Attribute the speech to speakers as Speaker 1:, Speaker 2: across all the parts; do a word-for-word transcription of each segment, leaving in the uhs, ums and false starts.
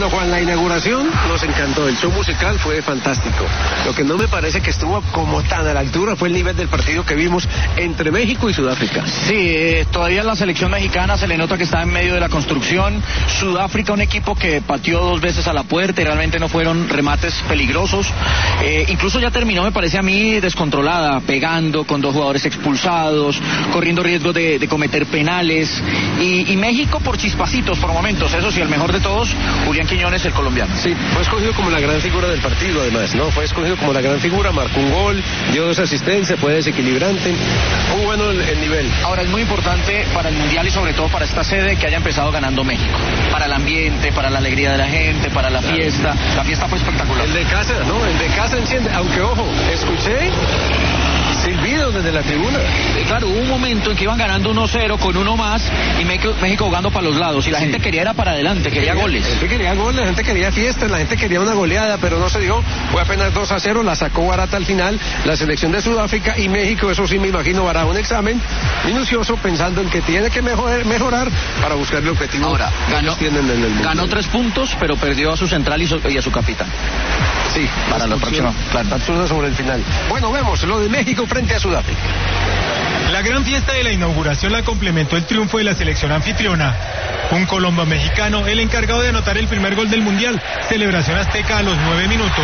Speaker 1: Bueno, Juan, la inauguración nos encantó, el show musical fue fantástico. Lo que no me parece que estuvo como tan a la altura fue el nivel del partido que vimos entre México y Sudáfrica.
Speaker 2: Sí, eh, todavía la selección mexicana se le nota que está en medio de la construcción. Sudáfrica, un equipo que pateó dos veces a la puerta y realmente no fueron remates peligrosos. Eh, incluso ya terminó, me parece a mí, descontrolada, pegando con dos jugadores expulsados, corriendo riesgo de, de cometer penales. Y, y México por chispacitos, por momentos. Eso sí, el mejor de todos, Julián Quiñones, el colombiano.
Speaker 1: Sí, fue escogido como la gran figura del partido, además, ¿no? Fue escogido como la gran figura, marcó un gol, dio dos asistencias, fue desequilibrante. Muy bueno el, el nivel.
Speaker 2: Ahora, es muy importante para el Mundial y sobre todo para esta sede que haya empezado ganando México. Para el ambiente, para la alegría de la gente, para la
Speaker 1: claro.
Speaker 2: fiesta. La fiesta fue espectacular.
Speaker 1: El de casa, ¿no? El de casa enciende. Aunque, ojo, escuché silbidos desde la tribuna.
Speaker 2: Claro, hubo un momento en que iban ganando uno cero con uno más y México, México jugando para los lados y la sí. gente quería era para adelante, quería, quería goles.
Speaker 1: La gente quería goles, la gente quería fiestas, la gente quería una goleada, pero no se dio. Fue apenas dos a cero, la sacó barata al final la selección de Sudáfrica y México, eso sí me imagino, hará un examen minucioso pensando en que tiene que mejorar, mejorar para buscar el objetivo.
Speaker 2: Ahora, ganó,
Speaker 1: que tienen en el mundo.
Speaker 2: Ganó tres puntos, pero perdió a su central y, su, y a su capitán.
Speaker 1: Sí,
Speaker 2: para la próxima.
Speaker 1: Claro, absurdo sobre el final. Bueno, vemos lo de México frente a Sudáfrica.
Speaker 3: La gran fiesta de la inauguración la complementó el triunfo de la selección anfitriona. Un colombo-mexicano, el encargado de anotar el primer gol del Mundial. Celebración azteca a los nueve minutos.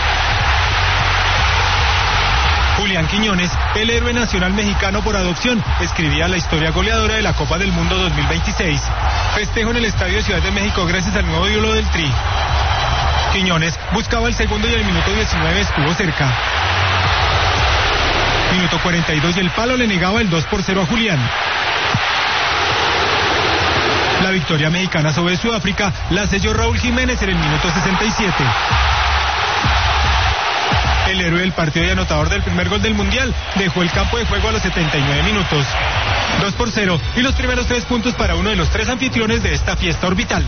Speaker 3: Julián Quiñones, el héroe nacional mexicano por adopción, escribía la historia goleadora de la Copa del Mundo dos mil veintiséis. Festejo en el Estadio de Ciudad de México gracias al nuevo ídolo del Tri. Quiñones buscaba el segundo y el minuto diecinueve estuvo cerca. Minuto cuarenta y dos y el palo le negaba el dos por cero a Julián. La victoria mexicana sobre Sudáfrica la selló Raúl Jiménez en el minuto sesenta y siete. El héroe del partido y anotador del primer gol del Mundial dejó el campo de juego a los setenta y nueve minutos. dos por cero y los primeros tres puntos para uno de los tres anfitriones de esta fiesta orbital.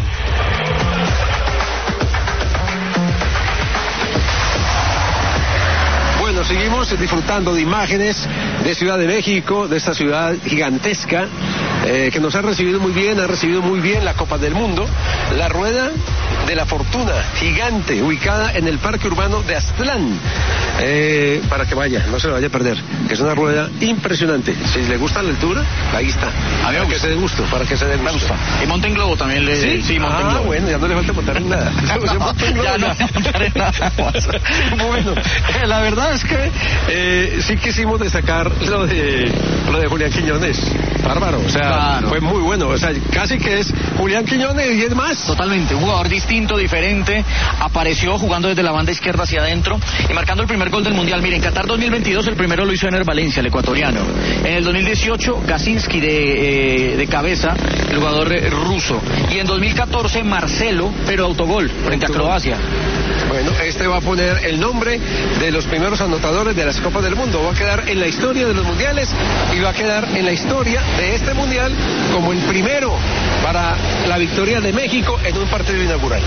Speaker 1: Bueno, seguimos disfrutando de imágenes de Ciudad de México, de esta ciudad gigantesca, eh, que nos ha recibido muy bien, ha recibido muy bien la Copa del Mundo, la Rueda de la Fortuna, gigante, ubicada en el Parque Urbano de Aztlán, eh, para que vaya, no se lo vaya a perder, que es una rueda impresionante. Si le gusta la altura, ahí está,
Speaker 2: a
Speaker 1: para que se dé gusto, para que se dé gusto.
Speaker 2: Me gusta. Y monta en globo también, le...
Speaker 1: ¿Sí?
Speaker 2: Sí, monta en
Speaker 1: ah,
Speaker 2: globo.
Speaker 1: bueno, ya no le falta montar en nada.
Speaker 2: Ya no montar en nada.
Speaker 1: Bueno, eh, la verdad es que eh, sí quisimos destacar lo de lo de Julián Quiñones, bárbaro, o sea, claro. Fue muy bueno, o sea, casi que es Julián Quiñones y es más.
Speaker 2: Totalmente, un jugador distinto, diferente, apareció jugando desde la banda izquierda hacia adentro y marcando el primer gol del Mundial. Miren, Qatar dos mil veintidós el primero lo hizo Ener Valencia, el ecuatoriano. En el dos mil dieciocho, Gasinski de, eh, de cabeza, el jugador eh, ruso. Y en dos mil catorce, Marcelo, pero autogol, frente a Croacia.
Speaker 1: Bueno, este va a poner el nombre de los primeros anotadores de las Copas del Mundo. Va a quedar en la historia de los mundiales y va a quedar en la historia de este mundial como el primero para la victoria de México en un partido inaugural.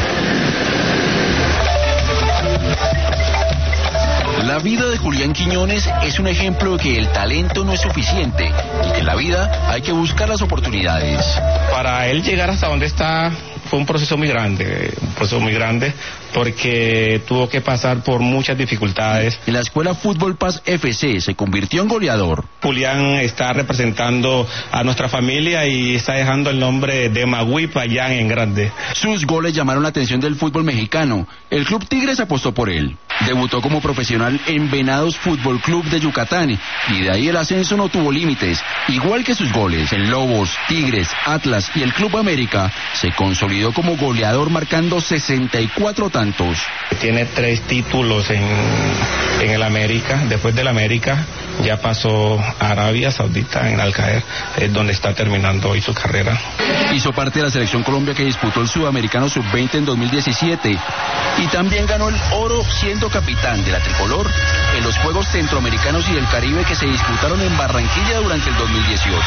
Speaker 4: La vida de Julián Quiñones es un ejemplo de que el talento no es suficiente y que en la vida hay que buscar las oportunidades.
Speaker 5: Para él llegar hasta donde está fue un proceso muy grande, un proceso muy grande porque tuvo que pasar por muchas dificultades.
Speaker 4: En la escuela Fútbol Paz F C se convirtió en goleador.
Speaker 5: Julián está representando a nuestra familia y está dejando el nombre de Maguipa ya en grande.
Speaker 4: Sus goles llamaron la atención del fútbol mexicano. El Club Tigres apostó por él. Debutó como profesional en Venados Fútbol Club de Yucatán y de ahí el ascenso no tuvo límites. Igual que sus goles en Lobos, Tigres, Atlas y el Club América, se consolidó como goleador marcando sesenta y cuatro tantos.
Speaker 5: Tiene tres títulos en, en el América. Después del América ya pasó a Arabia Saudita en Al Qaeda, es donde está terminando hoy su carrera.
Speaker 4: Hizo parte de la selección Colombia que disputó el Sudamericano sub veinte en dos mil diecisiete y también ganó el oro siendo capitán de la tricolor en los Juegos Centroamericanos y del Caribe que se disputaron en Barranquilla durante el dos mil dieciocho.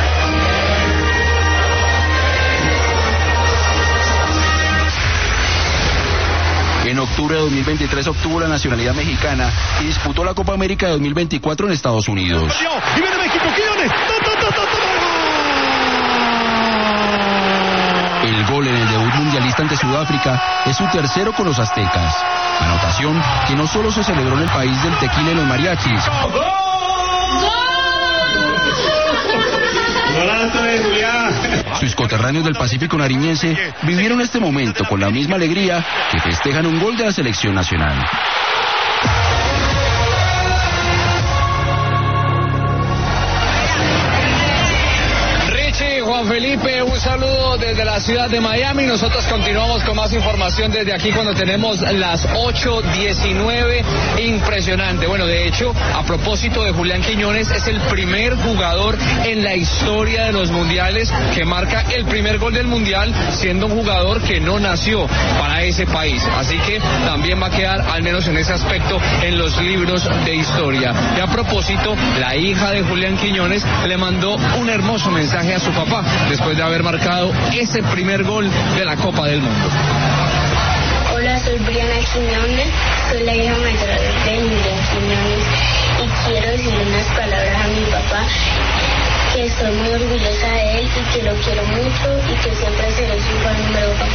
Speaker 4: En octubre de dos mil veintitrés obtuvo la nacionalidad mexicana y disputó la Copa América de dos mil veinticuatro en Estados Unidos.
Speaker 3: Y viene México, Quiñones.
Speaker 4: El gol en el debut mundialista finalista ante Sudáfrica, es su tercero con los aztecas. Anotación que no solo se celebró en el país del tequila y los mariachis, sus coterráneos del Pacífico nariñense vivieron este momento con la misma alegría que festejan un gol de la selección nacional.
Speaker 6: Juan Felipe, un saludo desde la ciudad de Miami. Nosotros continuamos con más información desde aquí cuando tenemos las ocho diecinueve. Impresionante. Bueno, de hecho, a propósito de Julián Quiñones, es el primer jugador en la historia de los mundiales que marca el primer gol del mundial, siendo un jugador que no nació para ese país. Así que también va a quedar, al menos en ese aspecto, en los libros de historia. Y a propósito, la hija de Julián Quiñones le mandó un hermoso mensaje a su papá después de haber marcado ese primer gol de la Copa del Mundo.
Speaker 7: Hola, soy Briana Quiñones, soy la hija mayor de Julián Quiñones y quiero decirle unas palabras a mi papá, que estoy muy orgullosa de él y que lo quiero mucho y que siempre seré su fan número uno.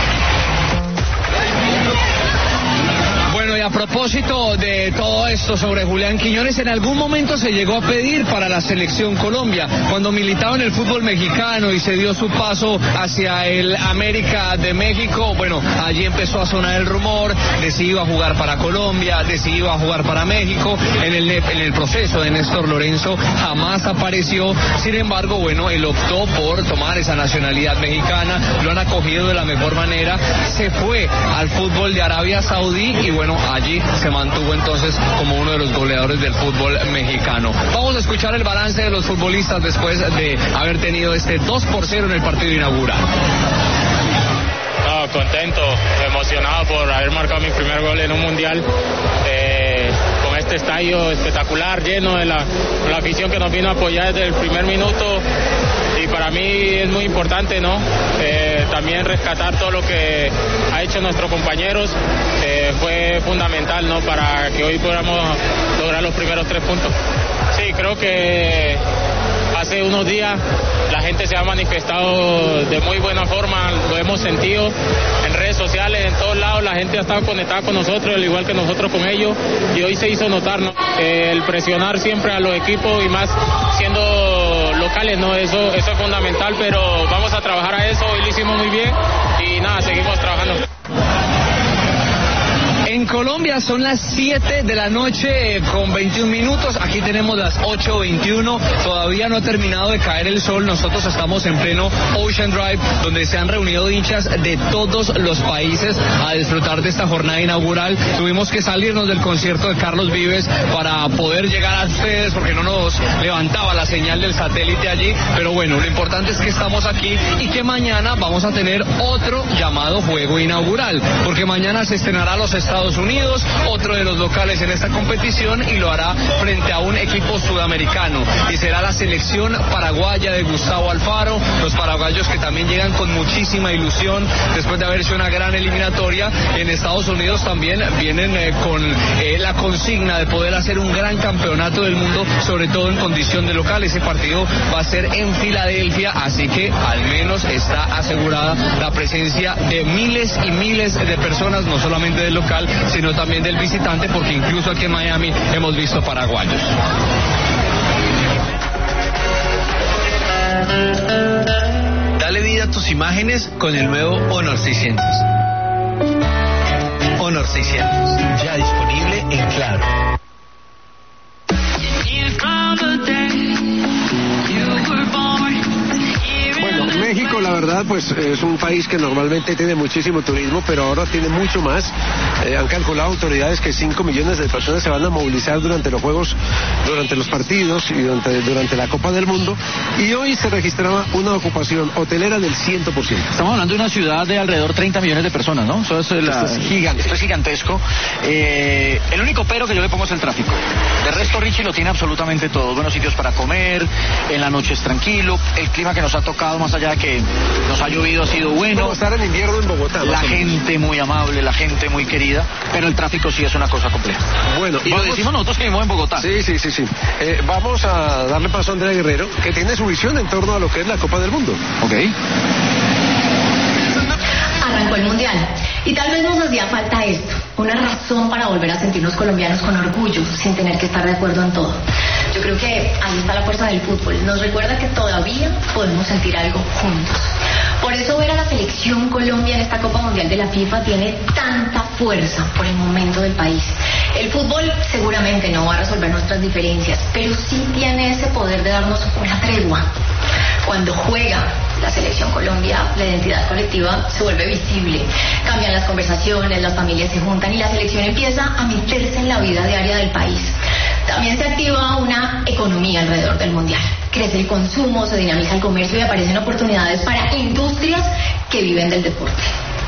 Speaker 6: Bueno, y a propósito de todo esto sobre Julián Quiñones, en algún momento se llegó a pedir para la selección Colombia, cuando militaba en el fútbol mexicano y se dio su paso hacia el América de México. Bueno, allí empezó a sonar el rumor de si iba a jugar para Colombia, de si iba a jugar para México. En el, en el proceso de Néstor Lorenzo jamás apareció. Sin embargo, bueno, él optó por tomar esa nacionalidad mexicana, lo han acogido de la mejor manera, se fue al fútbol de Arabia Saudí y bueno, allí se mantuvo entonces como uno de los goleadores del fútbol mexicano. Vamos a escuchar el balance de los futbolistas después de haber tenido este dos por cero en el partido inaugural.
Speaker 5: No, contento, emocionado por haber marcado mi primer gol en un mundial. Eh, con este estadio espectacular, lleno de la, la afición que nos vino a apoyar desde el primer minuto. Y para mí es muy importante, ¿no? Eh, también rescatar todo lo que ha hecho nuestros compañeros. Eh, fue fundamental, ¿no? Para que hoy podamos lograr los primeros tres puntos. Sí, creo que hace unos días la gente se ha manifestado de muy buena forma, lo hemos sentido en redes sociales, en todos lados, la gente ha estado conectada con nosotros, al igual que nosotros con ellos, y hoy se hizo notar, ¿no? Eh, el presionar siempre a los equipos y más siendo locales, ¿no? Eso, eso es fundamental, pero vamos a trabajar a eso, hoy lo hicimos muy bien y nada, seguimos trabajando.
Speaker 6: En Colombia son las siete de la noche con veintiún minutos, aquí tenemos las ocho veintiuno, todavía no ha terminado de caer el sol, nosotros estamos en pleno Ocean Drive, donde se han reunido hinchas de todos los países a disfrutar de esta jornada inaugural. Tuvimos que salirnos del concierto de Carlos Vives para poder llegar a ustedes, porque no nos levantaba la señal del satélite allí, pero bueno, lo importante es que estamos aquí y que mañana vamos a tener otro llamado juego inaugural, porque mañana se estrenará los Estados Unidos, otro de los locales en esta competición, y lo hará frente a un equipo sudamericano, y será la selección paraguaya de Gustavo Alfaro, los paraguayos que también llegan con muchísima ilusión después de haber hecho una gran eliminatoria. En Estados Unidos también vienen eh, con eh, la consigna de poder hacer un gran campeonato del mundo, sobre todo en condición de local. Ese partido va a ser en Filadelfia, así que al menos está asegurada la presencia de miles y miles de personas, no solamente del local, sino también del visitante, porque incluso aquí en Miami hemos visto paraguayos.
Speaker 8: Dale vida a tus imágenes con el nuevo Honor seiscientos. Honor seiscientos, ya disponible en Claro.
Speaker 1: México, la verdad, pues es un país que normalmente tiene muchísimo turismo, pero ahora tiene mucho más. Eh, han calculado autoridades que cinco millones de personas se van a movilizar durante los juegos, durante los partidos y durante, durante la Copa del Mundo. Y hoy se registraba una ocupación hotelera del cien por ciento.
Speaker 2: Estamos hablando de una ciudad de alrededor de treinta millones de personas, ¿no? Eso es, la...
Speaker 1: Esto es gigante.
Speaker 2: Esto es gigantesco. Eh, el único pero que yo le pongo es el tráfico. De resto, Richie lo tiene absolutamente todo. Buenos sitios para comer, en la noche es tranquilo, el clima que nos ha tocado, más allá de que nos ha llovido, ha sido bueno.
Speaker 1: Como estar en invierno en Bogotá.
Speaker 2: La gente muy amable, la gente muy querida, pero el tráfico sí es una cosa compleja.
Speaker 1: Bueno,
Speaker 2: y vamos... lo decimos nosotros que vivimos en Bogotá.
Speaker 1: Sí, sí, sí, sí. Eh, vamos a darle paso a Andrea Guerrero, que tiene su visión en torno a lo que es la Copa del Mundo.
Speaker 2: Ok.
Speaker 9: Arrancó el Y tal vez nos hacía falta esto, una razón para volver a sentirnos colombianos con orgullo, sin tener que estar de acuerdo en todo. Yo creo que ahí está la fuerza del fútbol, nos recuerda que todavía podemos sentir algo juntos. Por eso ver a la selección Colombia en esta Copa Mundial de la FIFA tiene tanta fuerza por el momento del país. El fútbol seguramente no va a resolver nuestras diferencias, pero sí tiene ese poder de darnos una tregua. Cuando juega la selección Colombia, la identidad colectiva se vuelve visible, cambian las conversaciones, las familias se juntan y la selección empieza a meterse en la vida diaria del país. También se activa una economía alrededor del mundial. Crece el consumo, se dinamiza el comercio y aparecen oportunidades para industrias que viven del deporte.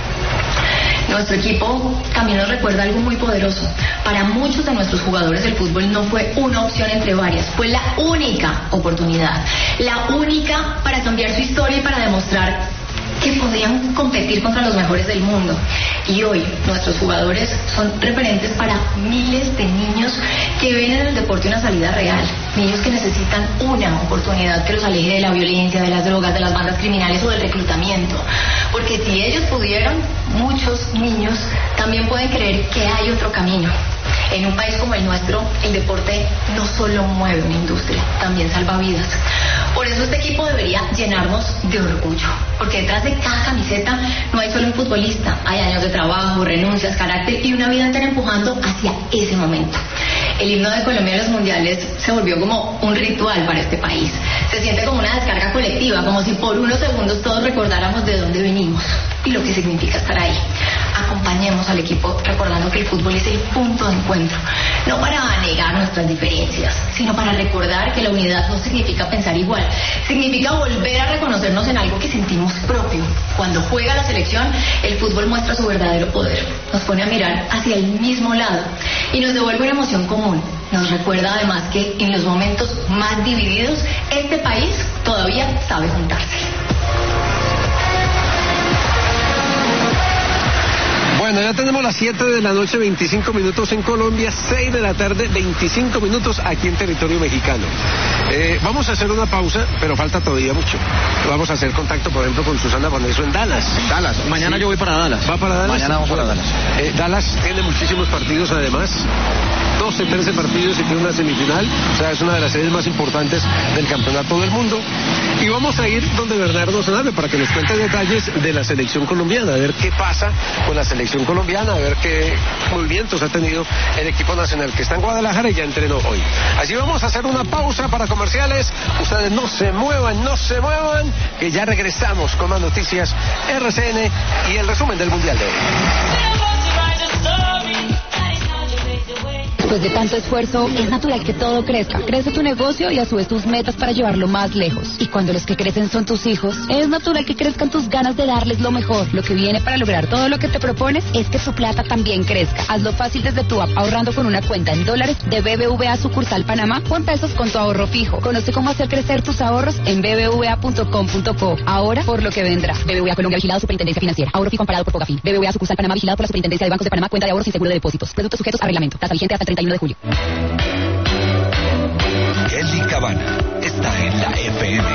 Speaker 9: Nuestro equipo también nos recuerda algo muy poderoso. Para muchos de nuestros jugadores el fútbol no fue una opción entre varias, fue la única oportunidad, la única para cambiar su historia y para demostrar que podían competir contra los mejores del mundo. Y hoy nuestros jugadores son referentes para miles de niños que ven en el deporte una salida real, niños que necesitan una oportunidad que los aleje de la violencia, de las drogas, de las bandas criminales o del reclutamiento. Porque si ellos pudieron, muchos niños también pueden creer que hay otro camino. En un país como el nuestro, el deporte no solo mueve una industria, también salva vidas. Por eso este equipo debería llenarnos de orgullo, porque detrás de cada camiseta no hay solo un futbolista, hay años de trabajo, renuncias, carácter y una vida entera empujando hacia ese momento. El himno de Colombia en los mundiales se volvió como un ritual para este país. Se siente como una descarga colectiva, como si por unos segundos todos recordáramos de dónde venimos y lo que significa estar ahí. Acompañemos al equipo recordando que el fútbol es el punto de encuentro, no para negar nuestras diferencias, sino para recordar que la unidad no significa pensar igual, significa volver a reconocernos en algo que sentimos propio. Cuando juega la selección, el fútbol muestra su verdadero poder, nos pone a mirar hacia el mismo lado y nos devuelve una emoción común. Nos recuerda además que en los momentos más divididos, este país todavía sabe juntarse.
Speaker 1: Bueno, ya tenemos las siete de la noche, veinticinco minutos en Colombia, seis de la tarde, veinticinco minutos aquí en territorio mexicano. Eh, vamos a hacer una pausa, pero falta todavía mucho. Vamos a hacer contacto, por ejemplo, con Susana Boneso en Dallas.
Speaker 2: Dallas, mañana sí. Yo voy para Dallas.
Speaker 1: ¿Va para Dallas?
Speaker 2: Mañana vamos para Dallas.
Speaker 1: Eh, Dallas tiene muchísimos partidos además, doce, trece partidos y tiene una semifinal, o sea, es una de las series más importantes del campeonato del mundo. Y vamos a ir donde Bernardo Sanabria para que nos cuente detalles de la selección colombiana, a ver qué pasa con la selección colombiana, a ver qué movimientos ha tenido el equipo nacional que está en Guadalajara y ya entrenó hoy. Así vamos a hacer una pausa para comerciales. Ustedes no se muevan, no se muevan, que ya regresamos con más noticias R C N y el resumen del Mundial de hoy.
Speaker 10: Después de tanto esfuerzo, es natural que todo crezca. Crece tu negocio y a su vez tus metas para llevarlo más lejos. Y cuando los que crecen son tus hijos, es natural que crezcan tus ganas de darles lo mejor. Lo que viene para lograr todo lo que te propones es que su plata también crezca. Hazlo fácil desde tu app, ahorrando con una cuenta en dólares de B B V A sucursal Panamá o en pesos con tu ahorro fijo. Conoce cómo hacer crecer tus ahorros en b b v a punto com punto co. Ahora por lo que vendrá. B B V A Colombia, vigilado Superintendencia Financiera. Ahorro fijo amparado por Fogafín. B B V A sucursal Panamá, vigilado por la Superintendencia de Bancos de Panamá. Cuenta de ahorros sin seguro de depósitos. Productos sujetos a reglamento. Tasa vigente hasta el treinta y uno de julio.
Speaker 11: Kelly Cabana está en la F M.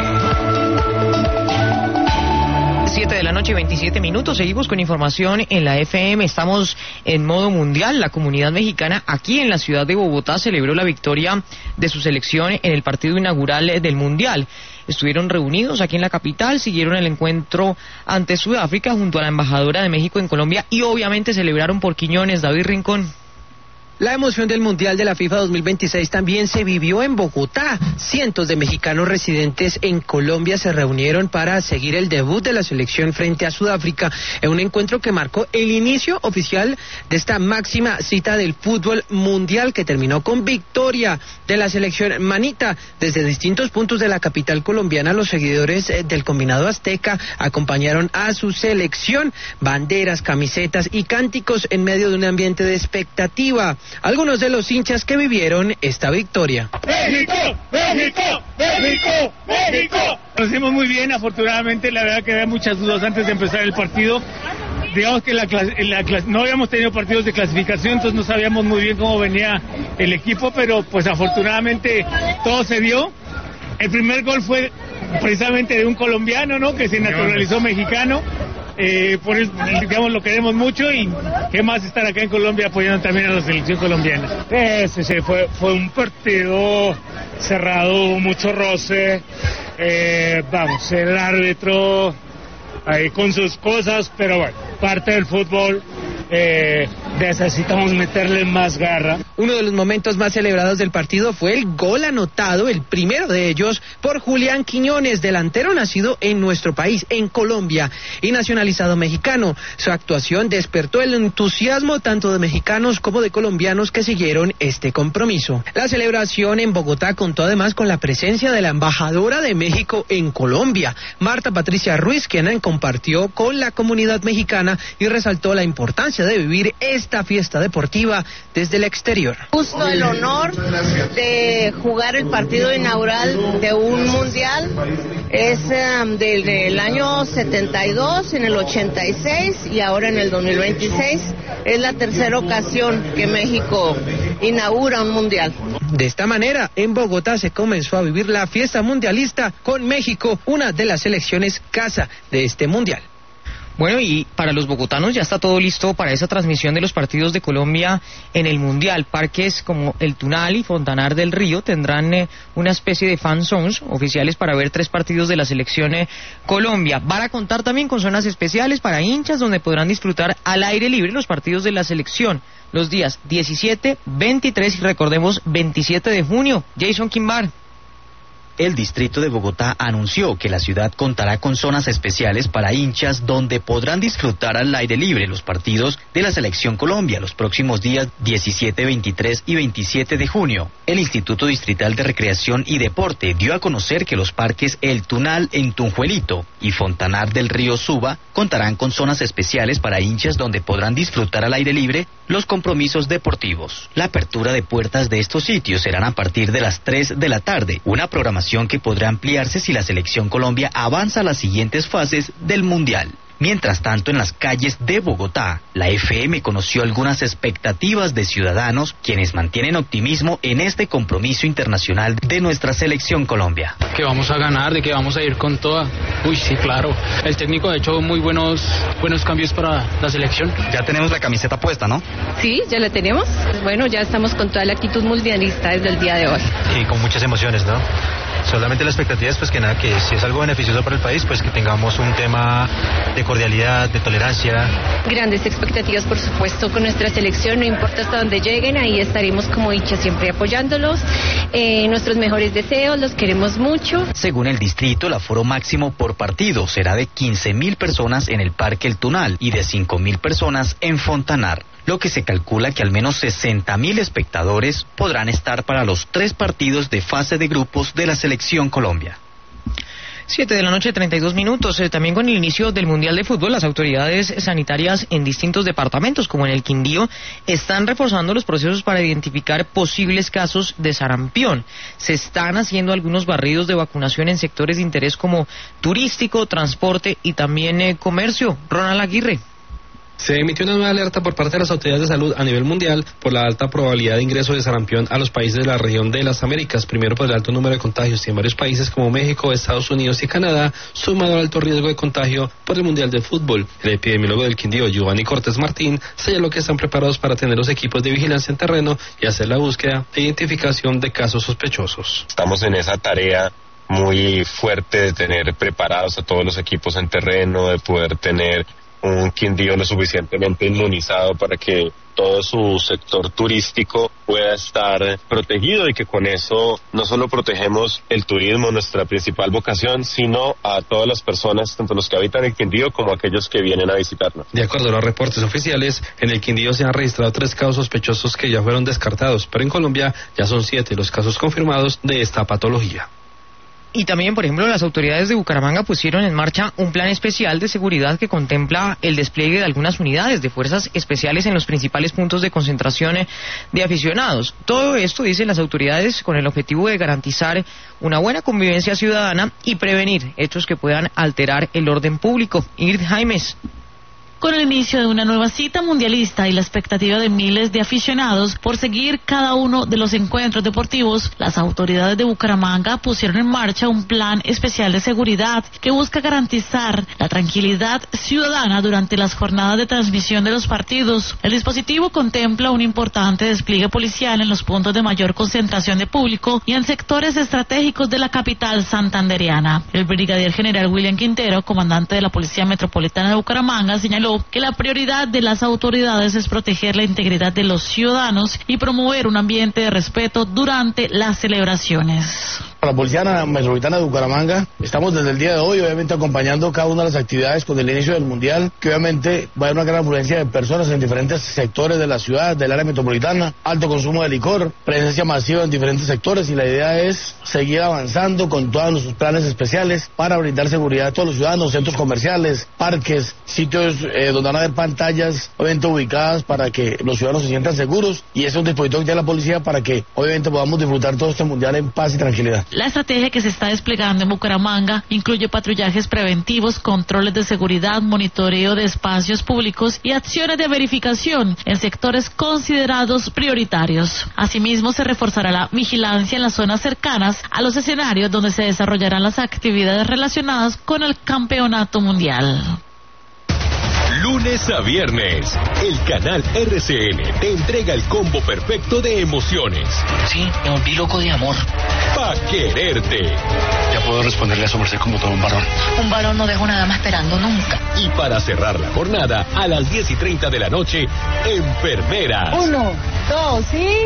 Speaker 12: siete de la noche, veintisiete minutos. Seguimos con información en la F M. Estamos en modo mundial. La comunidad mexicana aquí en la ciudad de Bogotá celebró la victoria de su selección en el partido inaugural del mundial. Estuvieron reunidos aquí en la capital, siguieron el encuentro ante Sudáfrica junto a la embajadora de México en Colombia y obviamente celebraron por Quiñones. David Rincón.
Speaker 13: La emoción del Mundial de la FIFA dos mil veintiséis también se vivió en Bogotá. Cientos de mexicanos residentes en Colombia se reunieron para seguir el debut de la selección frente a Sudáfrica en un encuentro que marcó el inicio oficial de esta máxima cita del fútbol mundial que terminó con victoria de la selección manita. Desde distintos puntos de la capital colombiana, los seguidores del combinado azteca acompañaron a su selección, banderas, camisetas y cánticos en medio de un ambiente de expectativa. Algunos de los hinchas que vivieron esta victoria.
Speaker 14: ¡México! ¡México! ¡México! ¡México! Lo hicimos muy bien, afortunadamente. La verdad que había muchas dudas antes de empezar el partido. Digamos que la, la, no habíamos tenido partidos de clasificación, entonces no sabíamos muy bien cómo venía el equipo, pero pues afortunadamente todo se dio. El primer gol fue precisamente de un colombiano, ¿no?, que se naturalizó mexicano. eh, por eso, digamos, lo queremos mucho y qué más estar acá en Colombia apoyando también a la selección colombiana.
Speaker 15: Sí, sí, fue, fue un partido cerrado, mucho roce, eh, vamos, el árbitro ahí con sus cosas, pero bueno, parte del fútbol. Eh, necesitamos meterle más garra.
Speaker 13: Uno de los momentos más celebrados del partido fue el gol anotado, el primero de ellos, por Julián Quiñones, delantero nacido en nuestro país, en Colombia, y nacionalizado mexicano. Su actuación despertó el entusiasmo tanto de mexicanos como de colombianos que siguieron este compromiso. La celebración en Bogotá contó además con la presencia de la embajadora de México en Colombia, Marta Patricia Ruiz, quien compartió con la comunidad mexicana y resaltó la importancia de vivir esta fiesta deportiva desde el exterior.
Speaker 16: Justo el honor de jugar el partido inaugural de un mundial es um, desde el año setenta y dos, en el ochenta y seis y ahora en el dos mil veintiséis. Es la tercera ocasión que México inaugura un mundial.
Speaker 13: De esta manera, en Bogotá se comenzó a vivir la fiesta mundialista con México, una de las selecciones casa de este mundial.
Speaker 12: Bueno, y para los bogotanos ya está todo listo para esa transmisión de los partidos de Colombia en el Mundial. Parques como el Tunal y Fontanar del Río tendrán eh, una especie de fan zones oficiales para ver tres partidos de la selección eh, Colombia. Van a contar también con zonas especiales para hinchas donde podrán disfrutar al aire libre los partidos de la selección los días diecisiete, veintitrés y recordemos veintisiete de junio. Jason Quimbar.
Speaker 17: El distrito de Bogotá anunció que la ciudad contará con zonas especiales para hinchas donde podrán disfrutar al aire libre los partidos de la Selección Colombia los próximos días diecisiete, veintitrés y veintisiete de junio. El Instituto Distrital de Recreación y Deporte dio a conocer que los parques El Tunal en Tunjuelito y Fontanar del Río Suba contarán con zonas especiales para hinchas donde podrán disfrutar al aire libre los compromisos deportivos. La apertura de puertas de estos sitios serán a partir de las tres de la tarde, una programación que podrá ampliarse si la Selección Colombia avanza a las siguientes fases del Mundial. Mientras tanto, en las calles de Bogotá, la F M conoció algunas expectativas de ciudadanos quienes mantienen optimismo en este compromiso internacional de nuestra Selección Colombia.
Speaker 18: Que vamos a ganar, de que vamos a ir con toda. Uy, sí, claro. El técnico ha hecho muy buenos, buenos cambios para la selección.
Speaker 17: Ya tenemos la camiseta puesta, ¿no?
Speaker 19: Sí, ya la tenemos. Bueno, ya estamos con toda la actitud mundialista desde el día de hoy.
Speaker 20: Y con muchas emociones, ¿no? Solamente la expectativa es pues que nada, que si es algo beneficioso para el país, pues que tengamos un tema de cordialidad, de tolerancia.
Speaker 19: Grandes expectativas, por supuesto, con nuestra selección, no importa hasta dónde lleguen, ahí estaremos como hinchas siempre apoyándolos. Eh, nuestros mejores deseos, los queremos mucho.
Speaker 17: Según el distrito, el aforo máximo por partido será de quince mil personas en el Parque El Tunal y de cinco mil personas en Fontanar, lo que se calcula que al menos sesenta mil espectadores podrán estar para los tres partidos de fase de grupos de la Selección Colombia.
Speaker 12: Siete de la noche, treinta y dos minutos. Eh, también con el inicio del Mundial de Fútbol, las autoridades sanitarias en distintos departamentos, como en el Quindío, están reforzando los procesos para identificar posibles casos de sarampión. Se están haciendo algunos barridos de vacunación en sectores de interés como turístico, transporte y también eh, comercio. Ronald Aguirre.
Speaker 21: Se emitió una nueva alerta por parte de las autoridades de salud a nivel mundial por la alta probabilidad de ingreso de sarampión a los países de la región de las Américas, primero por el alto número de contagios y en varios países como México, Estados Unidos y Canadá, sumado al alto riesgo de contagio por el Mundial de Fútbol. El epidemiólogo del Quindío, Giovanni Cortés Martín, señaló que están preparados para tener los equipos de vigilancia en terreno y hacer la búsqueda e identificación de casos sospechosos.
Speaker 22: Estamos en esa tarea muy fuerte de tener preparados a todos los equipos en terreno, de poder tener un Quindío lo suficientemente inmunizado para que todo su sector turístico pueda estar protegido y que con eso no solo protegemos el turismo, nuestra principal vocación, sino a todas las personas, tanto los que habitan el Quindío como aquellos que vienen a visitarnos.
Speaker 21: De acuerdo a los reportes oficiales, en el Quindío se han registrado tres casos sospechosos que ya fueron descartados, pero en Colombia ya son siete los casos confirmados de esta patología.
Speaker 12: Y también, por ejemplo, las autoridades de Bucaramanga pusieron en marcha un plan especial de seguridad que contempla el despliegue de algunas unidades de fuerzas especiales en los principales puntos de concentración de aficionados. Todo esto, dicen las autoridades, con el objetivo de garantizar una buena convivencia ciudadana y prevenir hechos que puedan alterar el orden público. Ingrid Jaimes.
Speaker 3: con el inicio de una nueva cita mundialista y la expectativa de miles de aficionados por seguir cada uno de los encuentros deportivos, las autoridades de Bucaramanga pusieron en marcha un plan especial de seguridad que busca garantizar la tranquilidad ciudadana durante las jornadas de transmisión de los partidos. El dispositivo contempla un importante despliegue policial en los puntos de mayor concentración de público y en sectores estratégicos de la capital santandereana. El brigadier general William Quintero, comandante de la Policía Metropolitana de Bucaramanga, señaló que la prioridad de las autoridades es proteger la integridad de los ciudadanos y promover un ambiente de respeto durante las celebraciones.
Speaker 4: La Policía Metropolitana de Bucaramanga estamos desde el día de hoy obviamente acompañando cada una de las actividades con el inicio del Mundial, que obviamente va a haber una gran afluencia de personas en diferentes sectores de la ciudad, del área metropolitana, alto consumo de licor, presencia masiva en diferentes sectores, y la idea es seguir avanzando con todos nuestros planes especiales para brindar seguridad a todos los ciudadanos, centros comerciales, parques, sitios eh, donde van a haber pantallas obviamente ubicadas para que los ciudadanos se sientan seguros, y ese es un dispositivo que tiene la policía para que obviamente podamos disfrutar todo este Mundial en paz y tranquilidad.
Speaker 3: La estrategia que se está desplegando en Bucaramanga incluye patrullajes preventivos, controles de seguridad, monitoreo de espacios públicos y acciones de verificación en sectores considerados prioritarios. Asimismo, se reforzará la vigilancia en las zonas cercanas a los escenarios donde se desarrollarán las actividades relacionadas con el campeonato mundial.
Speaker 23: Lunes a viernes, el canal R C N te entrega el combo perfecto de emociones.
Speaker 2: Sí, me volví loco de amor.
Speaker 23: Pa' quererte.
Speaker 24: Ya puedo responderle a su merced como todo un varón.
Speaker 9: Un varón no deja una dama esperando nunca.
Speaker 23: Y para cerrar la jornada, a las diez y treinta de la noche, Enfermeras.
Speaker 9: Uno, dos, ¿sí?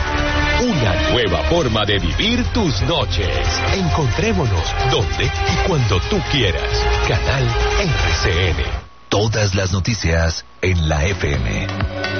Speaker 23: Una nueva forma de vivir tus noches. Encontrémonos donde y cuando tú quieras. Canal R C N. Todas las noticias en la F M.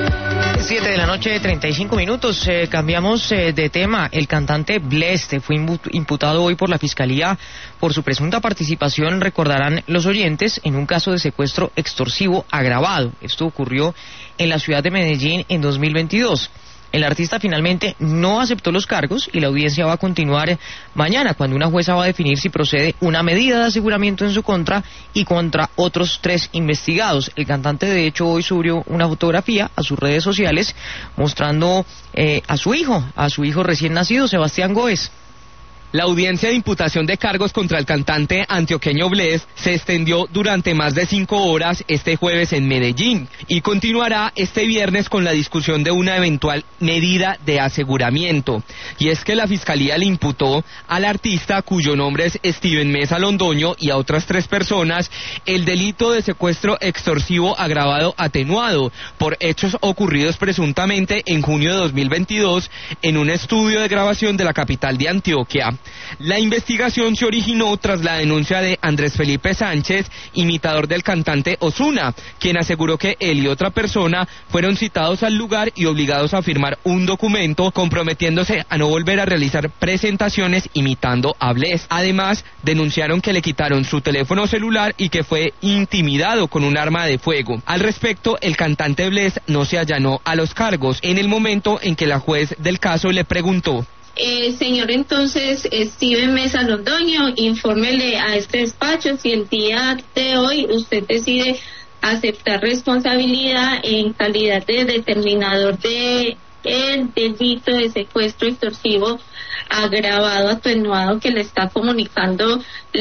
Speaker 12: Siete de la noche, treinta y cinco minutos. Eh, cambiamos eh, de tema. El cantante Blest fue imputado hoy por la Fiscalía por su presunta participación, recordarán los oyentes, en un caso de secuestro extorsivo agravado. Esto ocurrió en la ciudad de Medellín en dos mil veintidós. El artista finalmente no aceptó los cargos y la audiencia va a continuar mañana, cuando una jueza va a definir si procede una medida de aseguramiento en su contra y contra otros tres investigados. El cantante, de hecho, hoy subió una fotografía a sus redes sociales mostrando eh, a su hijo, a su hijo recién nacido, Sebastián Góez.
Speaker 25: La audiencia de imputación de cargos contra el cantante antioqueño Blest se extendió durante más de cinco horas este jueves en Medellín y continuará este viernes con la discusión de una eventual medida de aseguramiento. Y es que la Fiscalía le imputó al artista, cuyo nombre es Steven Mesa Londoño, y a otras tres personas el delito de secuestro extorsivo agravado atenuado por hechos ocurridos presuntamente en junio de dos mil veintidós en un estudio de grabación de la capital de Antioquia. La investigación se originó tras la denuncia de Andrés Felipe Sánchez, imitador del cantante Ozuna, quien aseguró que él y otra persona fueron citados al lugar y obligados a firmar un documento comprometiéndose a no volver a realizar presentaciones imitando a Blest. Además, denunciaron que le quitaron su teléfono celular y que fue intimidado con un arma de fuego. Al respecto, el cantante Blest no se allanó a los cargos en el momento en que la juez del caso le preguntó:
Speaker 26: Eh, señor, entonces, Steven Mesa Londoño, infórmele a este despacho si el día de hoy usted decide aceptar responsabilidad en calidad de determinador de el delito de secuestro extorsivo agravado, atenuado, que le está comunicando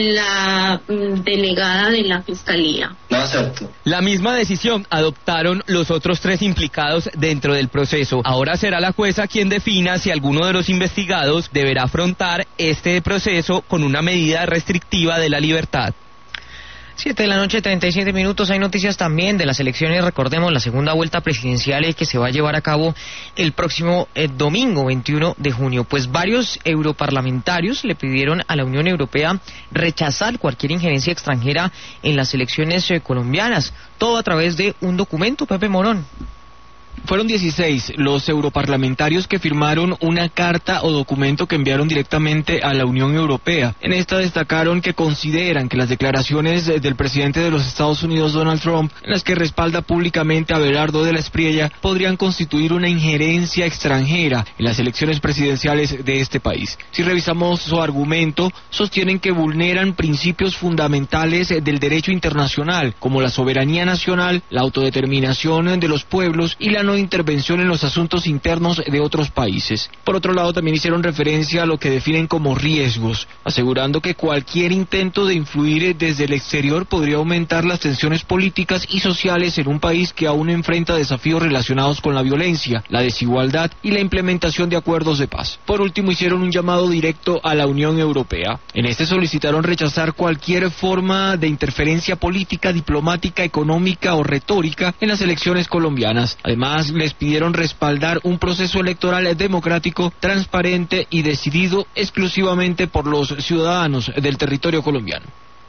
Speaker 26: la mm, delegada de la Fiscalía.
Speaker 25: No acepto. La misma decisión adoptaron los otros tres implicados dentro del proceso. Ahora será la jueza quien defina si alguno de los investigados deberá afrontar este proceso con una medida restrictiva de la libertad.
Speaker 12: Siete de la noche, treinta y siete minutos. Hay noticias también de las elecciones. Recordemos la segunda vuelta presidencial que se va a llevar a cabo el próximo eh, domingo veintiuno de junio. Pues varios europarlamentarios le pidieron a la Unión Europea rechazar cualquier injerencia extranjera en las elecciones eh, colombianas. Todo a través de un documento, Pepe Morón.
Speaker 25: Fueron dieciséis los europarlamentarios que firmaron una carta o documento que enviaron directamente a la Unión Europea. En esta destacaron que consideran que las declaraciones del presidente de los Estados Unidos, Donald Trump, en las que respalda públicamente a Abelardo de la Espriella, podrían constituir una injerencia extranjera en las elecciones presidenciales de este país. Si revisamos su argumento, sostienen que vulneran principios fundamentales del derecho internacional, como la soberanía nacional, la autodeterminación de los pueblos y la no intervención en los asuntos internos de otros países. Por otro lado, también hicieron referencia a lo que definen como riesgos, asegurando que cualquier intento de influir desde el exterior podría aumentar las tensiones políticas y sociales en un país que aún enfrenta desafíos relacionados con la violencia, la desigualdad y la implementación de acuerdos de paz. Por último, hicieron un llamado directo a la Unión Europea. En este solicitaron rechazar cualquier forma de interferencia política, diplomática, económica o retórica en las elecciones colombianas. Además, les pidieron respaldar un proceso electoral democrático, transparente y decidido exclusivamente por los ciudadanos del territorio colombiano.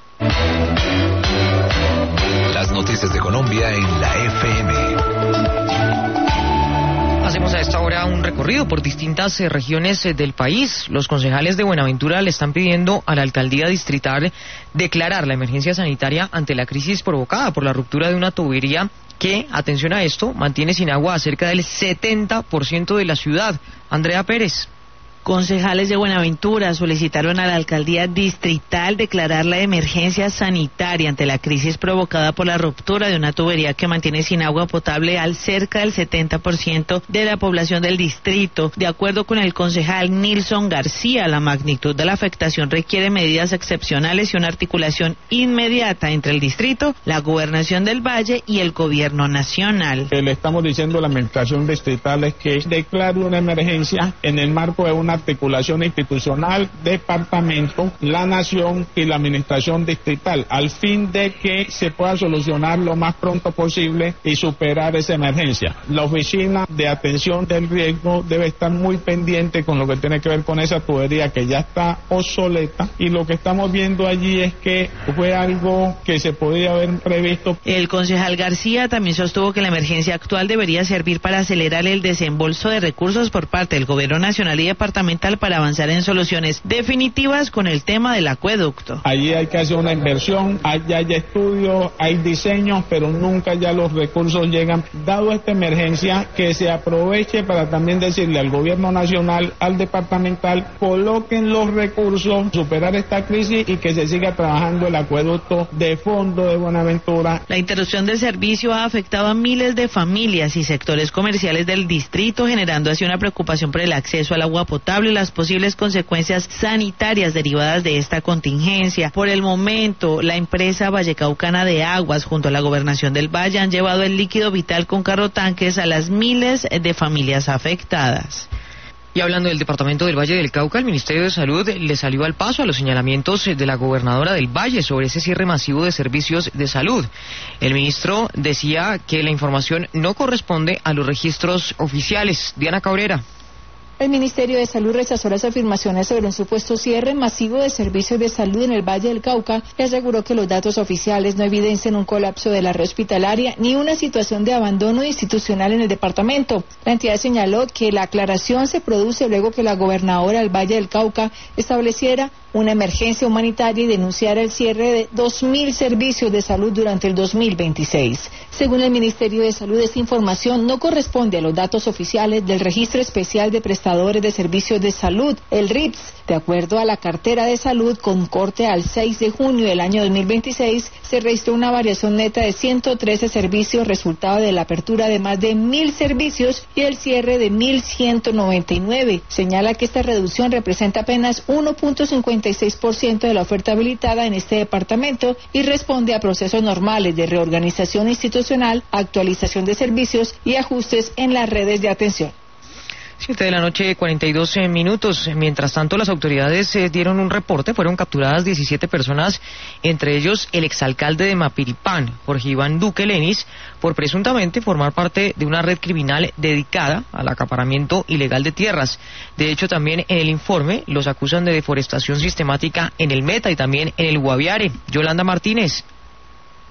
Speaker 23: Las noticias de Colombia en la F M.
Speaker 12: Hacemos a esta hora un recorrido por distintas eh, regiones eh, del país. Los concejales de Buenaventura le están pidiendo a la alcaldía distrital declarar la emergencia sanitaria ante la crisis provocada por la ruptura de una tubería que, atención a esto, mantiene sin agua a cerca del setenta por ciento de la ciudad. Andrea Pérez.
Speaker 1: Concejales de Buenaventura solicitaron a la alcaldía distrital declarar la emergencia sanitaria ante la crisis provocada por la ruptura de una tubería que mantiene sin agua potable al cerca del setenta por ciento de la población del distrito. De acuerdo con el concejal Nilson García, la magnitud de la afectación requiere medidas excepcionales y una articulación inmediata entre el distrito, la gobernación del Valle y el gobierno nacional.
Speaker 5: Le estamos diciendo a la administración distrital es que declare una emergencia en el marco de una articulación institucional, departamento, la nación y la administración distrital, al fin de que se pueda solucionar lo más pronto posible y superar esa emergencia. La oficina de atención del riesgo debe estar muy pendiente con lo que tiene que ver con esa tubería que ya está obsoleta, y lo que estamos viendo allí es que fue algo que se podía haber previsto.
Speaker 1: El concejal García también sostuvo que la emergencia actual debería servir para acelerar el desembolso de recursos por parte del gobierno nacional y departamental para avanzar en soluciones definitivas con el tema del acueducto.
Speaker 5: Allí hay que hacer una inversión, allá hay estudios, hay diseños, pero nunca ya los recursos llegan. Dado esta emergencia, que se aproveche para también decirle al gobierno nacional, al departamental, coloquen los recursos, superar esta crisis y que se siga trabajando el acueducto de fondo de Buenaventura.
Speaker 1: La interrupción del servicio ha afectado a miles de familias y sectores comerciales del distrito, generando así una preocupación por el acceso al agua potable y las posibles consecuencias sanitarias derivadas de esta contingencia. Por el momento, la empresa Vallecaucana de Aguas junto a la Gobernación del Valle han llevado el líquido vital con carrotanques a las miles de familias afectadas.
Speaker 12: Y hablando del departamento del Valle del Cauca, el Ministerio de Salud le salió al paso a los señalamientos de la gobernadora del Valle sobre ese cierre masivo de servicios de salud. El ministro decía que la información no corresponde a los registros oficiales. Diana Cabrera.
Speaker 6: El Ministerio de Salud rechazó las afirmaciones sobre un supuesto cierre masivo de servicios de salud en el Valle del Cauca y aseguró que los datos oficiales no evidencian un colapso de la red hospitalaria ni una situación de abandono institucional en el departamento. La entidad señaló que la aclaración se produce luego que la gobernadora del Valle del Cauca estableciera una emergencia humanitaria y denunciara el cierre de dos mil servicios de salud durante el dos mil veintiséis. Según el Ministerio de Salud, esta información no corresponde a los datos oficiales del Registro Especial de Prestadores de Servicios de Salud, el R I P S. De acuerdo a la cartera de salud, con corte al seis de junio del año dos mil veintiséis, se registró una variación neta de ciento trece servicios, resultado de la apertura de más de mil servicios y el cierre de mil ciento noventa y nueve. Señala que esta reducción representa apenas uno punto cincuenta y seis por ciento de la oferta habilitada en este departamento y responde a procesos normales de reorganización institucional, actualización de servicios y ajustes en las redes de atención.
Speaker 12: Siete de la noche, cuarenta y dos minutos. Mientras tanto, las autoridades eh, dieron un reporte. Fueron capturadas diecisiete personas, entre ellos el exalcalde de Mapiripán, Jorge Iván Duque Lenis, por presuntamente formar parte de una red criminal dedicada al acaparamiento ilegal de tierras. De hecho, también en el informe los acusan de deforestación sistemática en el Meta y también en el Guaviare. Yolanda Martínez.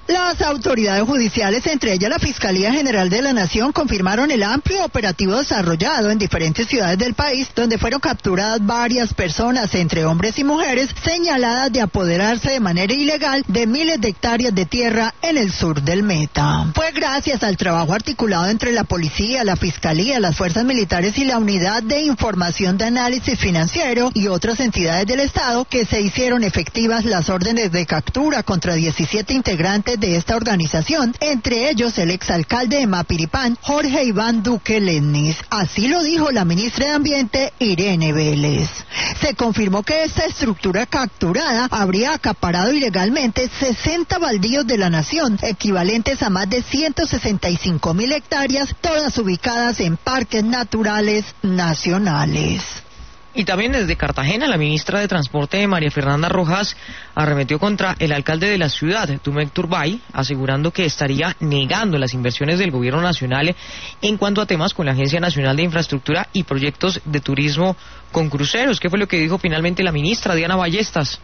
Speaker 7: Las autoridades judiciales, entre ellas la Fiscalía General de la Nación, confirmaron el amplio operativo desarrollado en diferentes ciudades del país, donde fueron capturadas varias personas, entre hombres y mujeres, señaladas de apoderarse de manera ilegal de miles de hectáreas de tierra en el sur del Meta. Fue gracias al trabajo articulado entre la policía, la Fiscalía, las fuerzas militares y la Unidad de Información de Análisis Financiero y otras entidades del Estado que se hicieron efectivas las órdenes de captura contra diecisiete integrantes de esta organización, entre ellos el exalcalde de Mapiripán, Jorge Iván Duque Lennis. Así lo dijo la ministra de Ambiente, Irene Vélez. Se confirmó que esta estructura capturada habría acaparado ilegalmente sesenta baldíos de la nación, equivalentes a más de ciento sesenta y cinco mil hectáreas, todas ubicadas en parques naturales nacionales.
Speaker 12: Y también desde Cartagena, la ministra de Transporte, María Fernanda Rojas, arremetió contra el alcalde de la ciudad, Dumek Turbay, asegurando que estaría negando las inversiones del gobierno nacional en cuanto a temas con la Agencia Nacional de Infraestructura y proyectos de turismo con cruceros. ¿Qué fue lo que dijo finalmente la ministra, Diana Ballestas?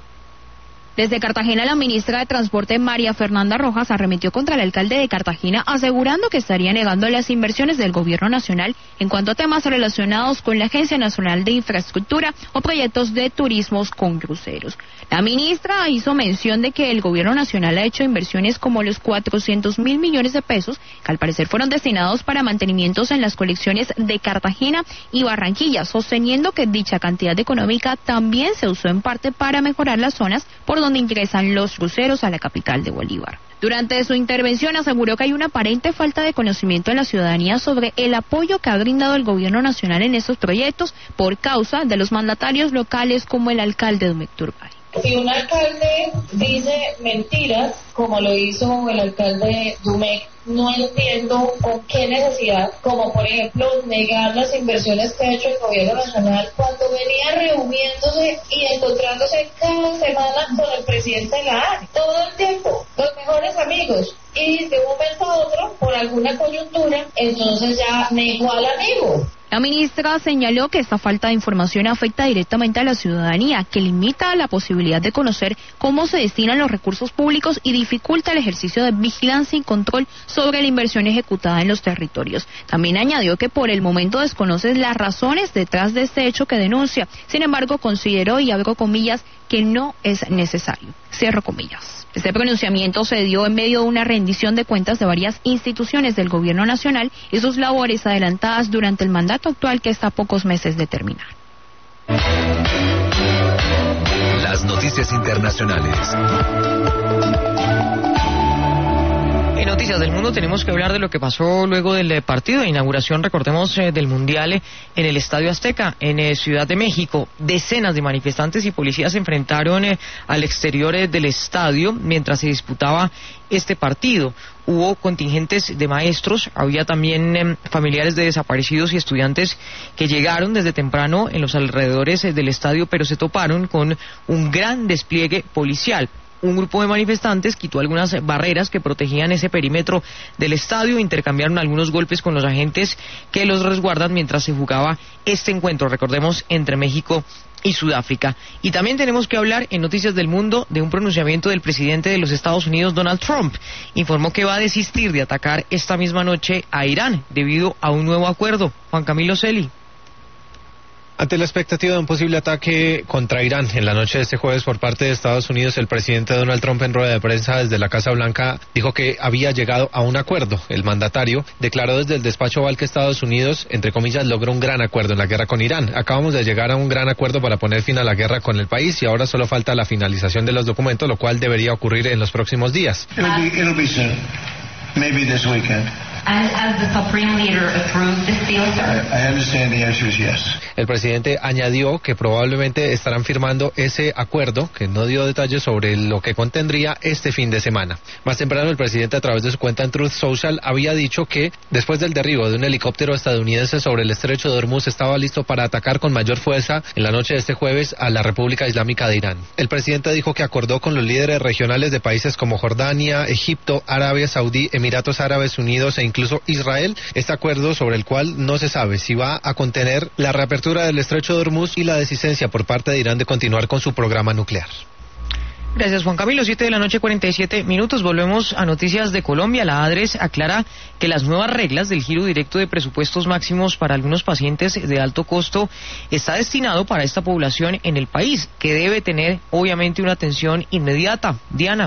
Speaker 8: Desde Cartagena, la ministra de Transporte, María Fernanda Rojas, arremetió contra el alcalde de Cartagena, asegurando que estaría negando las inversiones del gobierno nacional en cuanto a temas relacionados con la Agencia Nacional de Infraestructura o proyectos de turismos con cruceros. La ministra hizo mención de que el gobierno nacional ha hecho inversiones como los cuatrocientos mil millones de pesos, que al parecer fueron destinados para mantenimientos en las colecciones de Cartagena y Barranquilla, sosteniendo que dicha cantidad económica también se usó en parte para mejorar las zonas por donde ingresan los cruceros a la capital de Bolívar. Durante su intervención aseguró que hay una aparente falta de conocimiento en la ciudadanía sobre el apoyo que ha brindado el gobierno nacional en estos proyectos por causa de los mandatarios locales como el alcalde Dumek Turbay.
Speaker 10: Si un alcalde dice mentiras, como lo hizo el alcalde Dumek, no entiendo con qué necesidad, como por ejemplo negar las inversiones que ha hecho el gobierno nacional cuando venía reuniéndose y encontrándose cada semana con el presidente de la A N I, todo el tiempo, los mejores amigos, y de un momento a otro, por alguna coyuntura, entonces ya negó al amigo.
Speaker 8: La ministra señaló que esta falta de información afecta directamente a la ciudadanía, que limita la posibilidad de conocer cómo se destinan los recursos públicos y dificulta el ejercicio de vigilancia y control sobre la inversión ejecutada en los territorios. También añadió que por el momento desconoce las razones detrás de este hecho que denuncia. Sin embargo, consideró, y abro comillas, que no es necesario. Cierro comillas. Este pronunciamiento se dio en medio de una rendición de cuentas de varias instituciones del gobierno nacional y sus labores adelantadas durante el mandato actual, que está a pocos meses de terminar.
Speaker 23: Las noticias internacionales.
Speaker 12: En Noticias del Mundo tenemos que hablar de lo que pasó luego del partido de inauguración, recordemos, eh, del Mundial eh, en el Estadio Azteca, en eh, Ciudad de México. Decenas de manifestantes y policías se enfrentaron eh, al exterior eh, del estadio mientras se disputaba este partido. Hubo contingentes de maestros, había también eh, familiares de desaparecidos y estudiantes que llegaron desde temprano en los alrededores eh, del estadio, pero se toparon con un gran despliegue policial. Un grupo de manifestantes quitó algunas barreras que protegían ese perímetro del estadio, intercambiaron algunos golpes con los agentes que los resguardan mientras se jugaba este encuentro, recordemos, entre México y Sudáfrica. Y también tenemos que hablar en Noticias del Mundo de un pronunciamiento del presidente de los Estados Unidos, Donald Trump. Informó que va a desistir de atacar esta misma noche a Irán debido a un nuevo acuerdo. Juan Camilo Celi.
Speaker 11: Ante la expectativa de un posible ataque contra Irán en la noche de este jueves por parte de Estados Unidos, el presidente Donald Trump, en rueda de prensa desde la Casa Blanca, dijo que había llegado a un acuerdo. El mandatario declaró desde el despacho Oval que Estados Unidos, entre comillas, logró un gran acuerdo en la guerra con Irán. Acabamos de llegar a un gran acuerdo para poner fin a la guerra con el país y ahora solo falta la finalización de los documentos, lo cual debería ocurrir en los próximos días.
Speaker 14: It'll be, it'll be soon. Maybe this weekend.
Speaker 15: And has the Supreme Leader approved this deal, sir?
Speaker 14: I, I understand the answer is yes.
Speaker 11: El presidente añadió que probablemente estarán firmando ese acuerdo, que no dio detalles sobre lo que contendría, este fin de semana. Más temprano, el presidente, a través de su cuenta en Truth Social, había dicho que después del derribo de un helicóptero estadounidense sobre el estrecho de Hormuz, estaba listo para atacar con mayor fuerza en la noche de este jueves a la República Islámica de Irán. El presidente dijo que acordó con los líderes regionales de países como Jordania, Egipto, Arabia Saudí, Emiratos Árabes Unidos e incluso Israel, este acuerdo sobre el cual no se sabe si va a contener la reapertura del estrecho de Hormuz y la desistencia por parte de Irán de continuar con su programa nuclear.
Speaker 12: Gracias, Juan Camilo. Siete de la noche, cuarenta y siete minutos. Volvemos a noticias de Colombia. La ADRES aclara que las nuevas reglas del giro directo de presupuestos máximos para algunos pacientes de alto costo está destinado para esta población en el país, que debe tener, obviamente, una atención inmediata. Diana.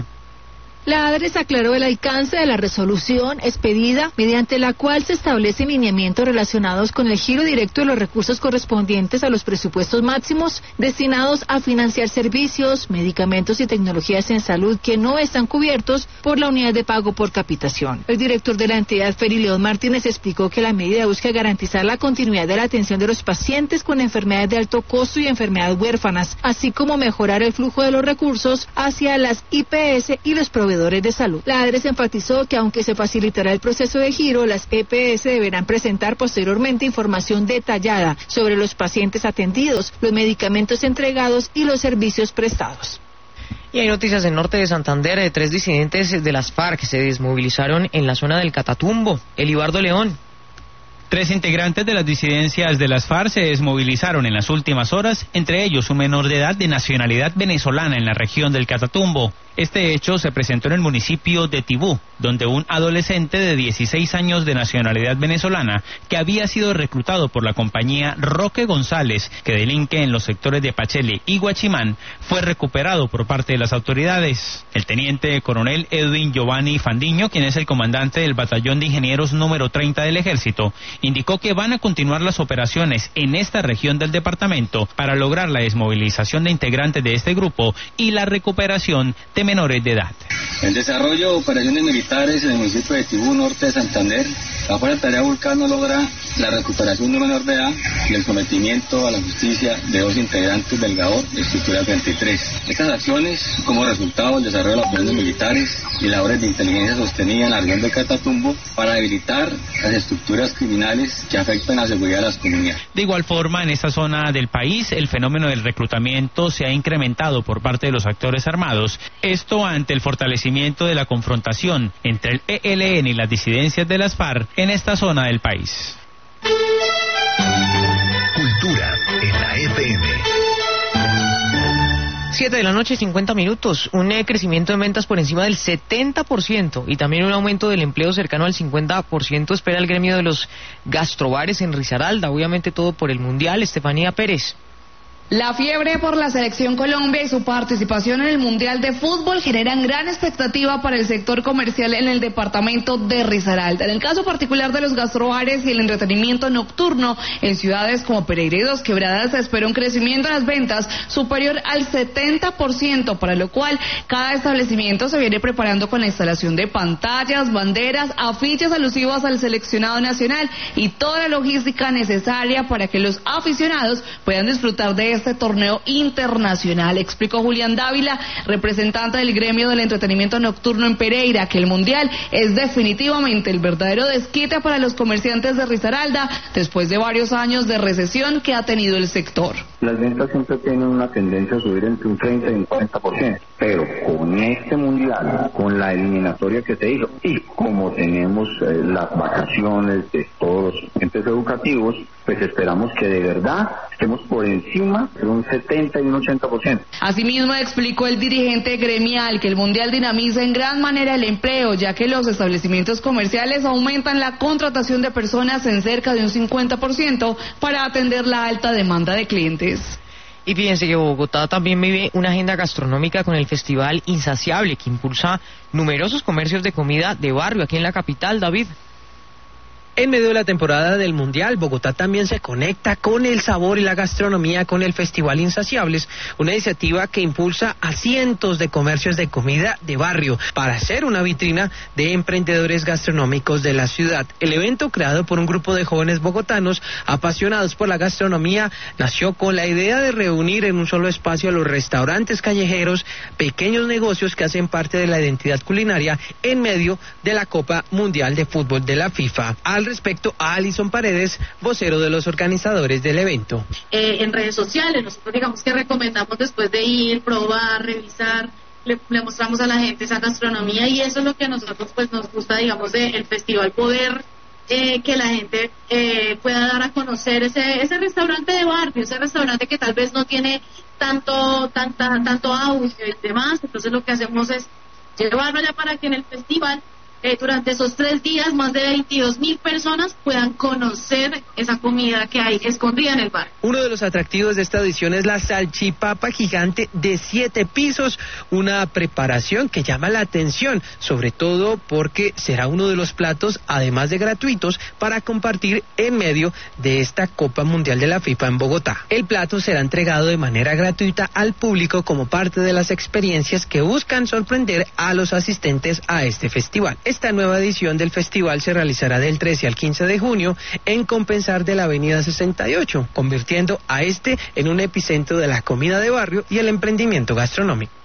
Speaker 6: La ADRES aclaró el alcance de la resolución expedida mediante la cual se establecen lineamientos relacionados con el giro directo de los recursos correspondientes a los presupuestos máximos destinados a financiar servicios, medicamentos y tecnologías en salud que no están cubiertos por la unidad de pago por capitación. El director de la entidad, Feri León Martínez, explicó que la medida busca garantizar la continuidad de la atención de los pacientes con enfermedades de alto costo y enfermedades huérfanas, así como mejorar el flujo de los recursos hacia las I P S y los proveedores de salud. La ADRES enfatizó que aunque se facilitará el proceso de giro, las E P S deberán presentar posteriormente información detallada sobre los pacientes atendidos, los medicamentos entregados y los servicios prestados.
Speaker 12: Y hay noticias en norte de Santander. De tres disidentes de las FARC se desmovilizaron en la zona del Catatumbo. Elibardo León.
Speaker 13: Tres integrantes de las disidencias de las FARC se desmovilizaron en las últimas horas, entre ellos un menor de edad de nacionalidad venezolana en la región del Catatumbo. Este hecho se presentó en el municipio de Tibú, donde un adolescente de dieciséis años de nacionalidad venezolana, que había sido reclutado por la compañía Roque González, que delinque en los sectores de Pachele y Guachimán, fue recuperado por parte de las autoridades. El teniente coronel Edwin Giovanni Fandiño, quien es el comandante del batallón de ingenieros número treinta del ejército, indicó que van a continuar las operaciones en esta región del departamento para lograr la desmovilización de integrantes de este grupo y la recuperación de menores de edad.
Speaker 16: El desarrollo de operaciones militares en el municipio de Tibú, norte de Santander, la Fuerza Tarea Vulcano logra la recuperación de un menor de edad y el sometimiento a la justicia de dos integrantes del GAOR de estructura treinta y tres. Estas acciones, como resultado del desarrollo de las operaciones militares y labores de inteligencia sostenida en la región de Catatumbo para debilitar las estructuras criminales que afectan a la seguridad de las comunidades.
Speaker 13: De igual forma, en esta zona del país, el fenómeno del reclutamiento se ha incrementado por parte de los actores armados. Esto ante el fortalecimiento de la confrontación entre el E L N y las disidencias de las FARC en esta zona del país.
Speaker 23: Cultura en la F M.
Speaker 12: Siete de la noche, cincuenta minutos. Un eh, crecimiento de ventas por encima del setenta por ciento y también un aumento del empleo cercano al cincuenta por ciento espera el gremio de los gastrobares en Risaralda. Obviamente todo por el Mundial. Estefanía Pérez.
Speaker 17: La fiebre por la selección Colombia y su participación en el Mundial de Fútbol generan gran expectativa para el sector comercial en el departamento de Risaralda. En el caso particular de los gastrobares y el entretenimiento nocturno, en ciudades como Pereira y Dos Quebradas se espera un crecimiento en las ventas superior al setenta por ciento, para lo cual cada establecimiento se viene preparando con la instalación de pantallas, banderas, afiches alusivos al seleccionado nacional y toda la logística necesaria para que los aficionados puedan disfrutar de este torneo internacional. Explicó Julián Dávila, representante del gremio del entretenimiento nocturno en Pereira, que el Mundial es definitivamente el verdadero desquite para los comerciantes de Risaralda después de varios años de recesión que ha tenido el sector.
Speaker 18: Las ventas siempre tienen una tendencia a subir entre un treinta y un cuarenta por ciento, pero con este Mundial, con la eliminatoria que se hizo y como tenemos eh, las vacaciones de todos los entes educativos, pues esperamos que de verdad estemos por encima de un setenta y un ochenta por ciento.
Speaker 17: Asimismo, explicó el dirigente gremial que el Mundial dinamiza en gran manera el empleo, ya que los establecimientos comerciales aumentan la contratación de personas en cerca de un cincuenta por ciento para atender la alta demanda de clientes.
Speaker 12: Y fíjense que Bogotá también vive una agenda gastronómica con el Festival Insaciable, que impulsa numerosos comercios de comida de barrio aquí en la capital. David.
Speaker 19: En medio de la temporada del Mundial, Bogotá también se conecta con el sabor y la gastronomía con el Festival Insaciables, una iniciativa que impulsa a cientos de comercios de comida de barrio para hacer una vitrina de emprendedores gastronómicos de la ciudad. El evento, creado por un grupo de jóvenes bogotanos apasionados por la gastronomía, nació con la idea de reunir en un solo espacio a los restaurantes callejeros, pequeños negocios que hacen parte de la identidad culinaria en medio de la Copa Mundial de Fútbol de la FIFA. Al respecto, a Alison Paredes, vocero de los organizadores del evento.
Speaker 20: Eh, en redes sociales, nosotros digamos que recomendamos después de ir, probar, revisar, le, le mostramos a la gente esa gastronomía y eso es lo que a nosotros pues nos gusta, digamos, del festival, poder eh, que la gente eh, pueda dar a conocer ese, ese restaurante de barrio, ese restaurante que tal vez no tiene tanto, tanta, tanto audio y demás. Entonces lo que hacemos es llevarlo allá para que en el festival, eh, durante esos tres días, más de veintidós mil personas puedan conocer esa comida que hay escondida en el bar.
Speaker 19: Uno de los atractivos de esta edición es la salchipapa gigante de siete pisos, una preparación que llama la atención, sobre todo porque será uno de los platos, además de gratuitos, para compartir en medio de esta Copa Mundial de la FIFA en Bogotá. El plato será entregado de manera gratuita al público como parte de las experiencias que buscan sorprender a los asistentes a este festival. Esta nueva edición del festival se realizará del trece al quince de junio en Compensar de la Avenida sesenta y ocho, convirtiendo a este en un epicentro de la comida de barrio y el emprendimiento gastronómico.